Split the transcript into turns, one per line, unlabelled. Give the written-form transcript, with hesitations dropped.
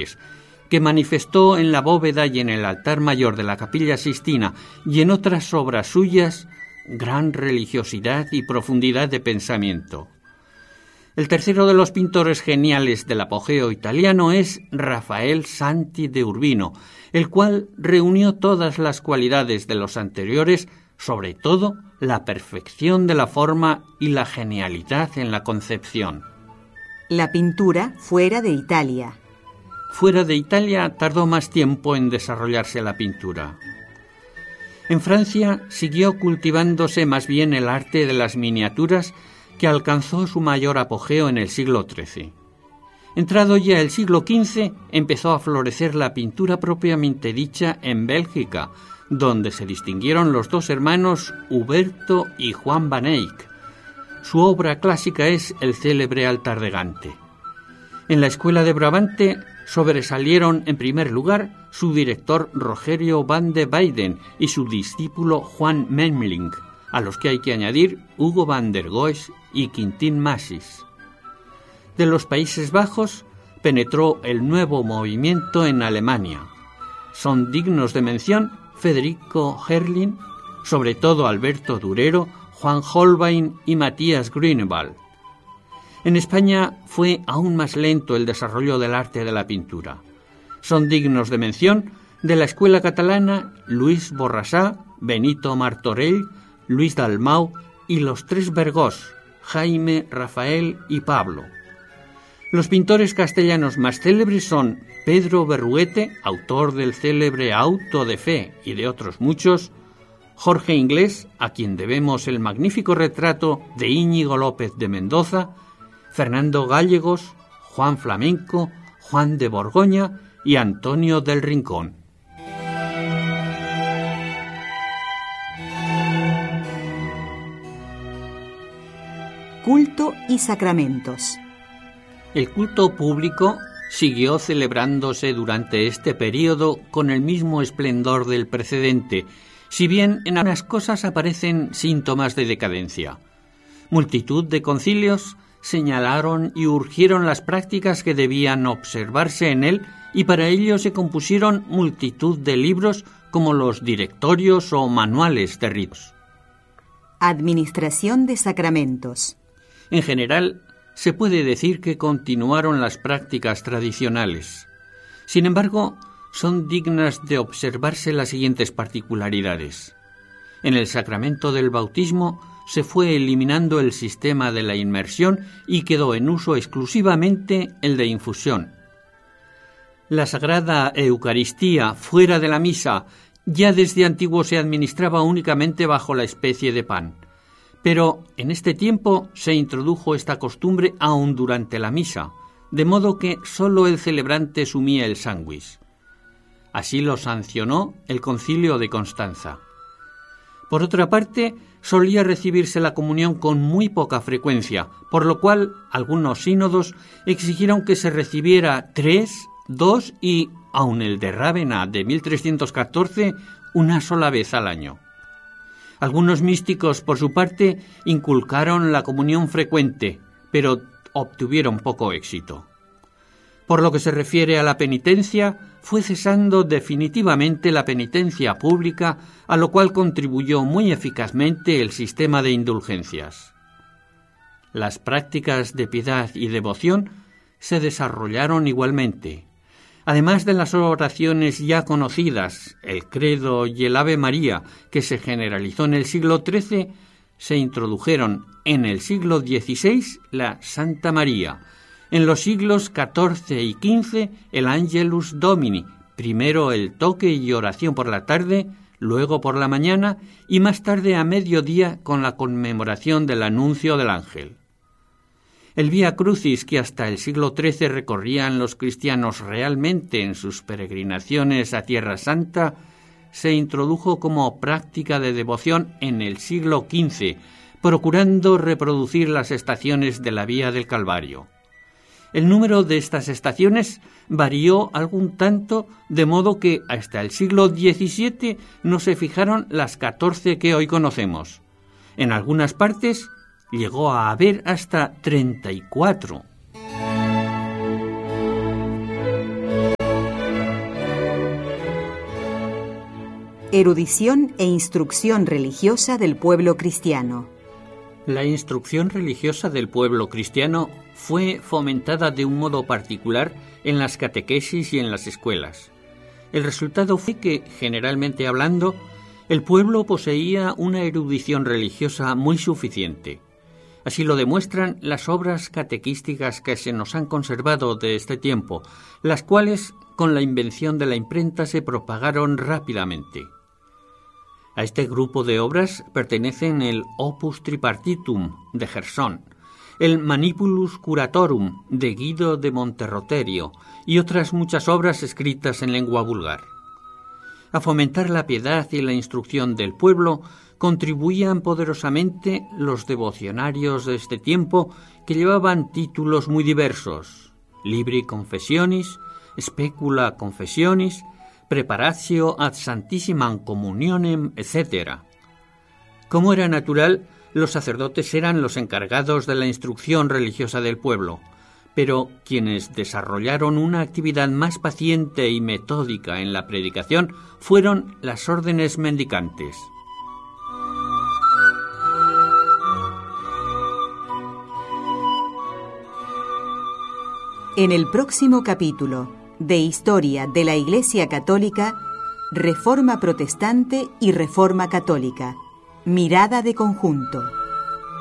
colores, que manifestó en la bóveda y en el altar mayor de la Capilla Sixtina y en otras obras suyas gran religiosidad y profundidad de pensamiento. El tercero de los pintores geniales del apogeo italiano es Rafael Santi de Urbino, el cual reunió todas las cualidades de los anteriores, sobre todo la perfección de la forma y la genialidad en la concepción.
La pintura fuera de Italia.
Fuera de Italia tardó más tiempo en desarrollarse la pintura. En Francia siguió cultivándose más bien el arte de las miniaturas, que alcanzó su mayor apogeo en el siglo XIII. Entrado ya el siglo XV, empezó a florecer la pintura propiamente dicha en Bélgica, donde se distinguieron los dos hermanos Huberto y Juan van Eyck. Su obra clásica es el célebre altar de Gante. En la escuela de Brabante sobresalieron en primer lugar su director Rogerio van de Weyden y su discípulo Juan Memling, a los que hay que añadir Hugo van der Goes y Quintin Massis. De los Países Bajos penetró el nuevo movimiento en Alemania. Son dignos de mención Federico Herrlin, sobre todo Alberto Durero, Juan Holbein y Matías Grünewald. En España fue aún más lento el desarrollo del arte de la pintura. Son dignos de mención de la escuela catalana Luis Borrassà, Benito Martorell, Luis Dalmau y los tres Bergós, Jaime, Rafael y Pablo. Los pintores castellanos más célebres son Pedro Berruete, autor del célebre Auto de Fe y de otros muchos, Jorge Inglés, a quien debemos el magnífico retrato de Íñigo López de Mendoza, Fernando Gallegos, Juan Flamenco, Juan de Borgoña y Antonio del Rincón.
Culto y sacramentos.
El culto público siguió celebrándose durante este período con el mismo esplendor del precedente, si bien en algunas cosas aparecen síntomas de decadencia. Multitud de concilios señalaron y urgieron las prácticas que debían observarse en él, y para ello se compusieron multitud de libros como los directorios o manuales de ritos.
Administración de sacramentos.
En general, se puede decir que continuaron las prácticas tradicionales. Sin embargo, son dignas de observarse las siguientes particularidades. En el sacramento del bautismo se fue eliminando el sistema de la inmersión y quedó en uso exclusivamente el de infusión. La Sagrada Eucaristía, fuera de la misa, ya desde antiguo se administraba únicamente bajo la especie de pan. Pero en este tiempo se introdujo esta costumbre aún durante la misa, de modo que sólo el celebrante sumía el sanguis. Así lo sancionó el Concilio de Constanza. Por otra parte, solía recibirse la comunión con muy poca frecuencia, por lo cual algunos sínodos exigieron que se recibiera 3, 2 y, aun el de Rávena de 1314, una sola vez al año. Algunos místicos, por su parte, inculcaron la comunión frecuente, pero obtuvieron poco éxito. Por lo que se refiere a la penitencia, fue cesando definitivamente la penitencia pública, a lo cual contribuyó muy eficazmente el sistema de indulgencias. Las prácticas de piedad y devoción se desarrollaron igualmente. Además de las oraciones ya conocidas, el Credo y el Ave María, que se generalizó en el siglo XIII, se introdujeron en el siglo XVI la Santa María, en los siglos XIV y XV el Angelus Domini, primero el toque y oración por la tarde, luego por la mañana y más tarde a mediodía con la conmemoración del anuncio del ángel. El Vía Crucis, que hasta el siglo XIII recorrían los cristianos realmente en sus peregrinaciones a Tierra Santa, se introdujo como práctica de devoción en el siglo XV, procurando reproducir las estaciones de la Vía del Calvario. El número de estas estaciones varió algún tanto, de modo que hasta el siglo XVII no se fijaron las 14 que hoy conocemos. En algunas partes llegó a haber hasta 34.
Erudición e instrucción religiosa del pueblo cristiano.
La instrucción religiosa del pueblo cristiano fue fomentada de un modo particular en las catequesis y en las escuelas. El resultado fue que, generalmente hablando, el pueblo poseía una erudición religiosa muy suficiente. Así lo demuestran las obras catequísticas que se nos han conservado de este tiempo, las cuales, con la invención de la imprenta, se propagaron rápidamente. A este grupo de obras pertenecen el Opus Tripartitum de Gersón, el Manipulus Curatorum de Guido de Monterroterio y otras muchas obras escritas en lengua vulgar. A fomentar la piedad y la instrucción del pueblo contribuían poderosamente los devocionarios de este tiempo, que llevaban títulos muy diversos: Libri Confessionis, Specula Confessionis, Preparatio ad Santissimam Communionem, etc. Como era natural, los sacerdotes eran los encargados de la instrucción religiosa del pueblo, pero quienes desarrollaron una actividad más paciente y metódica en la predicación fueron las órdenes mendicantes.
En el próximo capítulo de Historia de la Iglesia Católica, Reforma Protestante y Reforma Católica. Mirada de conjunto.